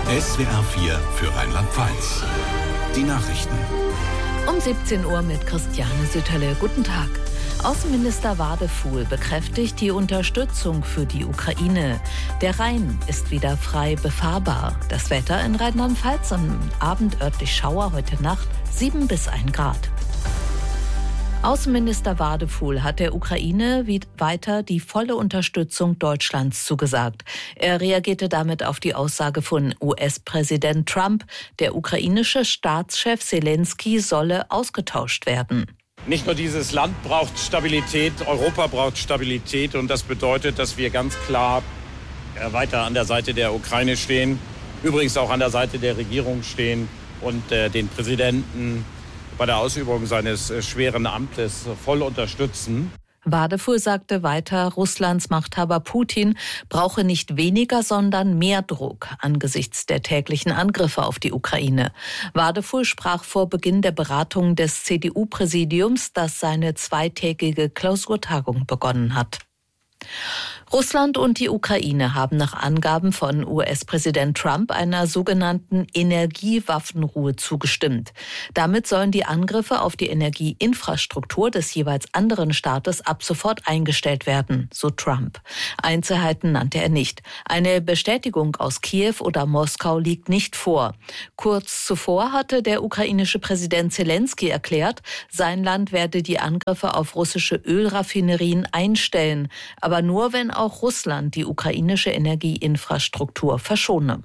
SWR 4 für Rheinland-Pfalz. Die Nachrichten. Um 17 Uhr mit Christiane Sütterle. Guten Tag. Außenminister Wadefuhl bekräftigt die Unterstützung für die Ukraine. Der Rhein ist wieder frei befahrbar. Das Wetter in Rheinland-Pfalz am Abend örtlich Schauer, heute Nacht 7 bis 1 Grad. Außenminister Wadefuhl hat der Ukraine weiter die volle Unterstützung Deutschlands zugesagt. Er reagierte damit auf die Aussage von US-Präsident Trump, der ukrainische Staatschef Selenskyj solle ausgetauscht werden. Nicht nur dieses Land braucht Stabilität, Europa braucht Stabilität und das bedeutet, dass wir ganz klar weiter an der Seite der Ukraine stehen, übrigens auch an der Seite der Regierung stehen und den Präsidenten bei der Ausübung seines schweren Amtes voll unterstützen. Wadefuhl sagte weiter, Russlands Machthaber Putin brauche nicht weniger, sondern mehr Druck angesichts der täglichen Angriffe auf die Ukraine. Wadefuhl sprach vor Beginn der Beratungen des CDU-Präsidiums, das seine zweitägige Klausurtagung begonnen hat. Russland und die Ukraine haben nach Angaben von US-Präsident Trump einer sogenannten Energiewaffenruhe zugestimmt. Damit sollen die Angriffe auf die Energieinfrastruktur des jeweils anderen Staates ab sofort eingestellt werden, so Trump. Einzelheiten nannte er nicht. Eine Bestätigung aus Kiew oder Moskau liegt nicht vor. Kurz zuvor hatte der ukrainische Präsident Selenskyj erklärt, sein Land werde die Angriffe auf russische Ölraffinerien einstellen, aber nur wenn auch Russland die ukrainische Energieinfrastruktur verschone.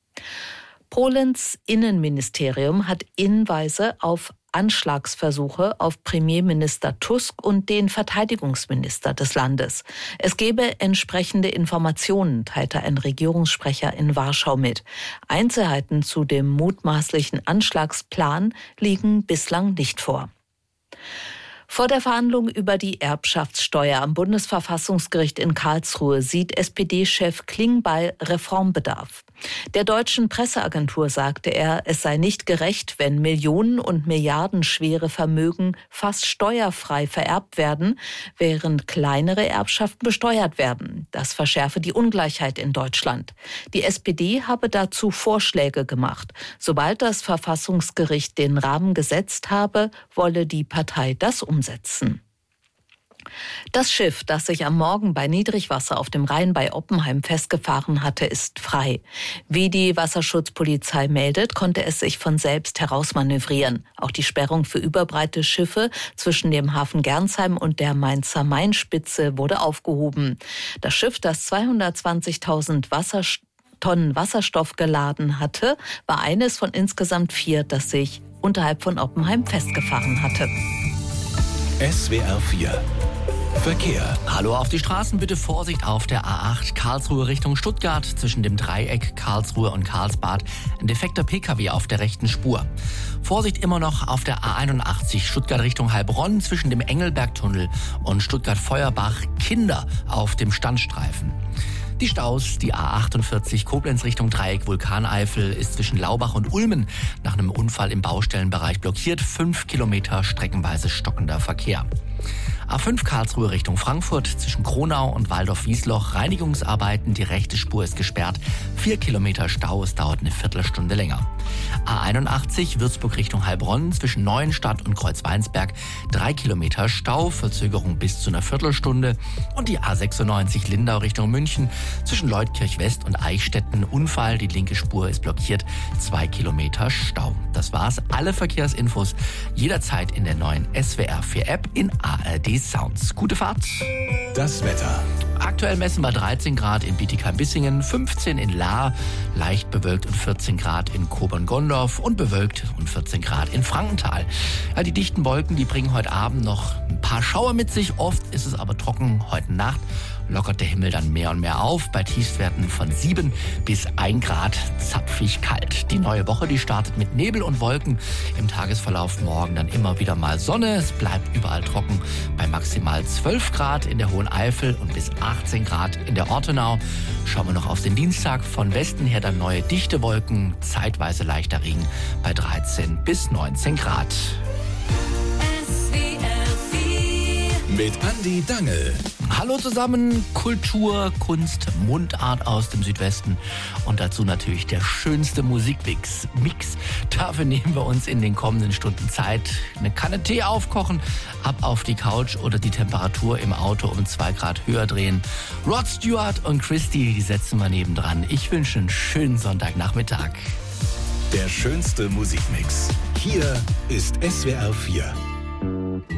Polens Innenministerium hat Hinweise auf Anschlagsversuche auf Premierminister Tusk und den Verteidigungsminister des Landes. Es gebe entsprechende Informationen, teilte ein Regierungssprecher in Warschau mit. Einzelheiten zu dem mutmaßlichen Anschlagsplan liegen bislang nicht vor. Vor der Verhandlung über die Erbschaftssteuer am Bundesverfassungsgericht in Karlsruhe sieht SPD-Chef Klingbeil Reformbedarf. Der deutschen Presseagentur sagte er, es sei nicht gerecht, wenn Millionen- und milliardenschwere Vermögen fast steuerfrei vererbt werden, während kleinere Erbschaften besteuert werden. Das verschärfe die Ungleichheit in Deutschland. Die SPD habe dazu Vorschläge gemacht. Sobald das Verfassungsgericht den Rahmen gesetzt habe, wolle die Partei das umsetzen. Das Schiff, das sich am Morgen bei Niedrigwasser auf dem Rhein bei Oppenheim festgefahren hatte, ist frei. Wie die Wasserschutzpolizei meldet, konnte es sich von selbst herausmanövrieren. Auch die Sperrung für überbreite Schiffe zwischen dem Hafen Gernsheim und der Mainzer Mainspitze wurde aufgehoben. Das Schiff, das 220.000 Tonnen Wasserstoff geladen hatte, war eines von insgesamt 4, das sich unterhalb von Oppenheim festgefahren hatte. SWR 4 Verkehr. Hallo auf die Straßen, bitte Vorsicht auf der A8 Karlsruhe Richtung Stuttgart. Zwischen dem Dreieck Karlsruhe und Karlsbad ein defekter Pkw auf der rechten Spur. Vorsicht immer noch auf der A81 Stuttgart Richtung Heilbronn zwischen dem Engelbergtunnel und Stuttgart-Feuerbach. Kinder auf dem Standstreifen. Die Staus, die A48 Koblenz Richtung Dreieck Vulkaneifel ist zwischen Laubach und Ulmen nach einem Unfall im Baustellenbereich blockiert. 5 Kilometer streckenweise stockender Verkehr. A5 Karlsruhe Richtung Frankfurt zwischen Kronau und Waldorf-Wiesloch. Reinigungsarbeiten, die rechte Spur ist gesperrt. 4 Kilometer Stau, es dauert eine Viertelstunde länger. A81 Würzburg Richtung Heilbronn zwischen Neuenstadt und Kreuzweinsberg. 3 Kilometer Stau, Verzögerung bis zu einer Viertelstunde. Und die A96 Lindau Richtung München zwischen Leutkirch West und Eichstätten. Unfall, die linke Spur ist blockiert. 2 Kilometer Stau. Das war's. Alle Verkehrsinfos jederzeit in der neuen SWR 4 App in ARD Sounds. Gute Fahrt. Das Wetter. Aktuell messen wir 13 Grad in Bietigheim-Bissingen, 15 in Lahr, leicht bewölkt und 14 Grad in Kobern-Gondorf und bewölkt und 14 Grad in Frankenthal. Ja, die dichten Wolken, die bringen heute Abend noch ein paar Schauer mit sich. Oft ist es aber trocken. Heute Nacht lockert der Himmel dann mehr und mehr auf, bei Tiefstwerten von 7 bis 1 Grad zapfig kalt. Die neue Woche, die startet mit Nebel und Wolken. Im Tagesverlauf morgen dann immer wieder mal Sonne. Es bleibt überall trocken bei maximal 12 Grad in der Hohen Eifel und bis 18 Grad in der Ortenau. Schauen wir noch auf den Dienstag. Von Westen her dann neue dichte Wolken, zeitweise leichter Regen bei 13 bis 19 Grad. mit Andi Dangel. Hallo zusammen, Kultur, Kunst, Mundart aus dem Südwesten und dazu natürlich der schönste Musikmix. Dafür nehmen wir uns in den kommenden Stunden Zeit, eine Kanne Tee aufkochen, ab auf die Couch oder die Temperatur im Auto um 2 Grad höher drehen. Rod Stewart und Christy, die setzen wir nebendran. Ich wünsche einen schönen Sonntagnachmittag. Der schönste Musikmix. Hier ist SWR 4.